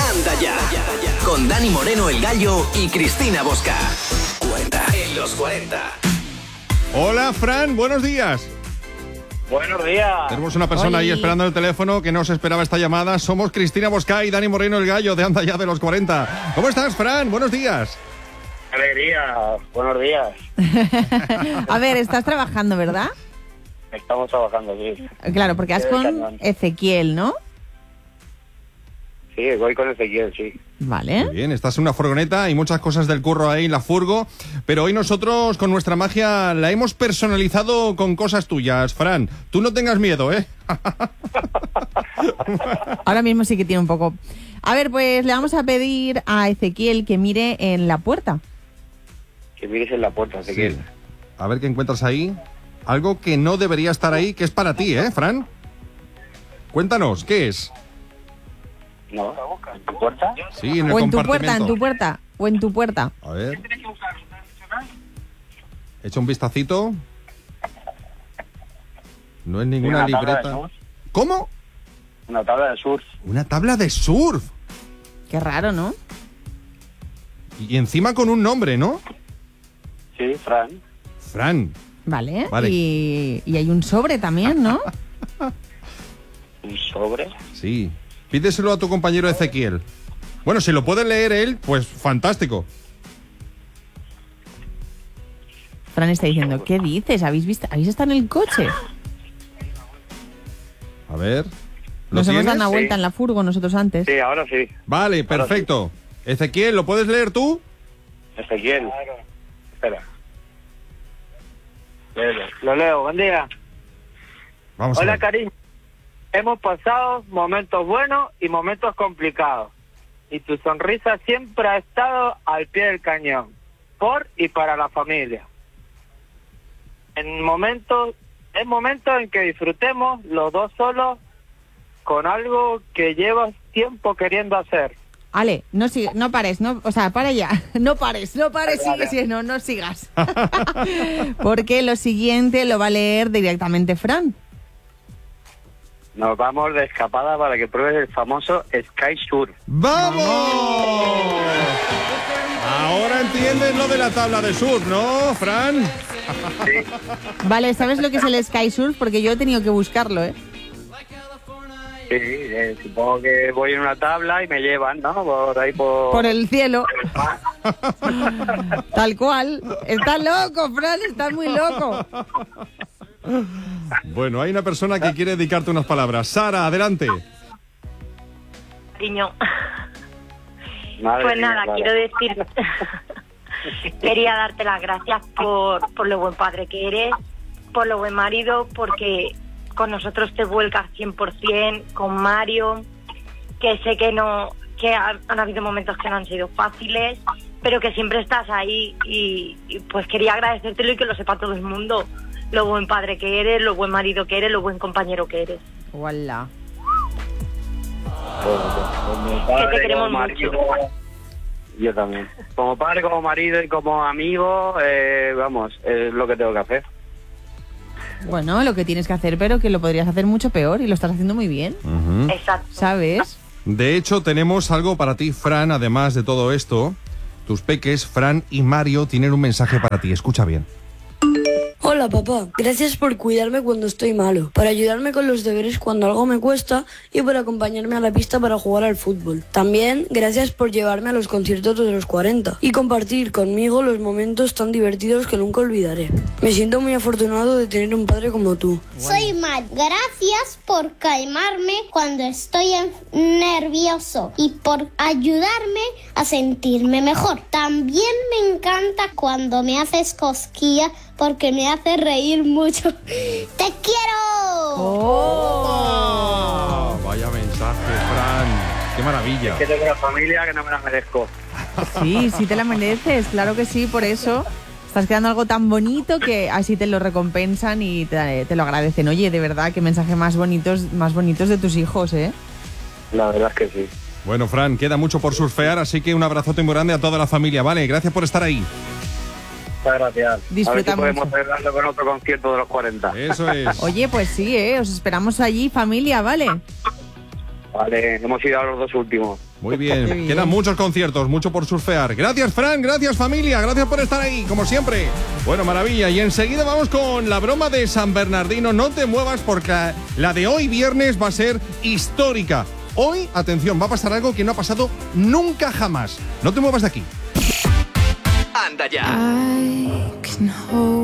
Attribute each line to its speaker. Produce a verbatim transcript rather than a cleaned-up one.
Speaker 1: Anda Ya, con Dani Moreno el Gallo y Cristina Bosca. cuarenta en los cuarenta.
Speaker 2: Hola, Fran, buenos días.
Speaker 3: Buenos días.
Speaker 2: Tenemos una persona
Speaker 4: Oli.
Speaker 2: ahí esperando el teléfono que no se esperaba esta llamada. Somos Cristina Bosca y Dani Moreno el Gallo de Anda Ya de los cuarenta. ¿Cómo estás, Fran? Buenos días.
Speaker 3: Alegría. Buenos días.
Speaker 4: A ver, estás trabajando, ¿verdad?
Speaker 3: Estamos trabajando aquí.
Speaker 4: Claro, porque has
Speaker 3: Sí,
Speaker 4: con
Speaker 3: cañón.
Speaker 4: Ezequiel, ¿no?
Speaker 3: Sí, voy con Ezequiel, sí.
Speaker 4: Vale.
Speaker 2: Muy bien, estás en una furgoneta y muchas cosas del curro ahí en la furgo. Pero hoy nosotros con nuestra magia la hemos personalizado con cosas tuyas, Fran. Tú no tengas miedo, ¿eh?
Speaker 4: Ahora mismo sí que tiene un poco... A ver, pues le vamos a pedir a Ezequiel que mire en la puerta.
Speaker 3: Que mires en la puerta, Ezequiel.
Speaker 2: Sí. A ver qué encuentras ahí. Algo que no debería estar ahí, que es para ti, ¿eh, Fran? Cuéntanos, ¿qué es?
Speaker 3: ¿No? ¿En tu puerta?
Speaker 2: Sí, en el
Speaker 4: O en tu puerta,
Speaker 2: compartimento.
Speaker 4: en tu puerta, o en tu puerta.
Speaker 2: A ver. Echa un vistacito. No es ninguna
Speaker 3: Una tabla de
Speaker 2: libreta.
Speaker 3: surf.
Speaker 2: ¿Cómo?
Speaker 3: Una tabla de surf.
Speaker 2: Una tabla de surf.
Speaker 4: Qué raro, ¿no?
Speaker 2: Y encima con un nombre, ¿no?
Speaker 3: Sí, Fran.
Speaker 2: Fran.
Speaker 4: Vale.
Speaker 2: Vale.
Speaker 4: Y, y hay un sobre también, ¿no?
Speaker 3: Un sobre.
Speaker 2: Sí. Pídeselo a tu compañero Ezequiel. Bueno, si lo puede leer él, pues fantástico.
Speaker 4: Fran está diciendo, ¿qué dices? ¿Habéis visto? ¿Habéis estado en el coche?
Speaker 2: A ver. ¿Lo
Speaker 4: Nos hemos dado
Speaker 2: tienes?
Speaker 4: una vuelta
Speaker 3: Sí.
Speaker 4: en la furgo nosotros antes.
Speaker 3: Sí, ahora sí.
Speaker 2: Vale, perfecto. Ezequiel, ¿lo puedes leer tú?
Speaker 3: Ezequiel. Espera. Léelo. Lo leo. Buen día.
Speaker 2: Vamos a
Speaker 5: Hola,
Speaker 2: ver.
Speaker 5: cariño. Hemos pasado momentos buenos y momentos complicados. Y tu sonrisa siempre ha estado al pie del cañón. Por y para la familia. En momentos, es momento en que disfrutemos los dos solos con algo que llevas tiempo queriendo hacer.
Speaker 4: Ale, no sigas, no pares, no, o sea, para ya, no pares, no pares, sigue, sigue, no, no sigas. Porque lo siguiente lo va a leer directamente Fran.
Speaker 3: Nos vamos de escapada para que pruebes el famoso Sky Surf.
Speaker 2: ¡Vamos! Ahora entiendes lo de la tabla de surf, ¿no, Fran?
Speaker 4: Vale, ¿sabes lo que es el Sky Surf? Porque yo he tenido que buscarlo, ¿eh?
Speaker 3: Sí, eh, supongo que voy en una tabla y me llevan, ¿no? Por ahí por...
Speaker 4: Por el cielo. Tal cual. Estás loco, Fran, estás muy loco.
Speaker 2: Bueno, hay una persona que quiere dedicarte unas palabras. Sara, adelante.
Speaker 6: Cariño,
Speaker 3: Madre
Speaker 6: pues
Speaker 3: mía,
Speaker 6: nada,
Speaker 3: Clara.
Speaker 6: quiero decir, quería darte las gracias por, por lo buen padre que eres, por lo buen marido, porque con nosotros te vuelcas cien por ciento, con Mario, que sé que no, que ha- han habido momentos que no han sido fáciles, pero que siempre estás ahí y, y pues quería agradecértelo y que lo sepa todo el mundo, lo buen padre que eres, lo buen marido que eres, lo buen compañero que eres.
Speaker 4: Hola.
Speaker 3: Como
Speaker 6: Que
Speaker 3: padre,
Speaker 6: te queremos
Speaker 3: como marido,
Speaker 6: mucho.
Speaker 3: yo también. Como padre, como marido y como amigo, eh, vamos, es lo que tengo que hacer.
Speaker 4: Bueno, lo que tienes que hacer, pero que lo podrías hacer mucho peor y lo estás haciendo muy bien,
Speaker 2: Ujú.
Speaker 6: Exacto.
Speaker 4: ¿sabes?
Speaker 2: De hecho, tenemos algo para ti, Fran, además de todo esto. Tus peques, Fran y Mario, tienen un mensaje para ti. Escucha bien.
Speaker 7: Hola papá, gracias por cuidarme cuando estoy malo, por ayudarme con los deberes cuando algo me cuesta y por acompañarme a la pista para jugar al fútbol. También gracias por llevarme a los conciertos de los cuarenta y compartir conmigo los momentos tan divertidos que nunca olvidaré. Me siento muy afortunado de tener un padre como tú.
Speaker 8: Soy Mar. Gracias por calmarme cuando estoy en- nervioso y por ayudarme a sentirme mejor. También me encanta cuando me haces cosquillas porque me hace reír mucho. ¡Te quiero!
Speaker 2: ¡Oh! Vaya mensaje, Fran. ¡Qué maravilla!
Speaker 3: Que tengo una familia que no me la merezco.
Speaker 4: Sí, sí te la mereces, claro que sí, por eso estás creando algo tan bonito que así te lo recompensan y te, te lo agradecen. Oye, de verdad, qué mensaje más bonitos, más bonitos de tus hijos, ¿eh?
Speaker 3: La verdad es que sí.
Speaker 2: Bueno, Fran, queda mucho por surfear, así que un abrazote muy grande a toda la familia, ¿vale? Gracias por estar ahí.
Speaker 3: Muchas gracias.
Speaker 4: Disfruta
Speaker 3: a ver si podemos
Speaker 4: mucho.
Speaker 3: cerrarlo con otro concierto de los cuarenta.
Speaker 2: Eso es.
Speaker 4: Oye, pues sí, ¿eh? Os esperamos allí, familia, ¿vale?
Speaker 3: Vale, hemos ido a los dos últimos.
Speaker 2: Muy bien.
Speaker 4: Qué bien.
Speaker 2: Quedan muchos conciertos, mucho por surfear. Gracias, Fran, gracias, familia, gracias por estar ahí, como siempre. Bueno, maravilla. Y enseguida vamos con la broma de San Bernardino. No te muevas porque la de hoy viernes va a ser histórica. Hoy, atención, va a pasar algo que no ha pasado nunca jamás. No te muevas de aquí.
Speaker 1: Anda ya.
Speaker 9: I can hold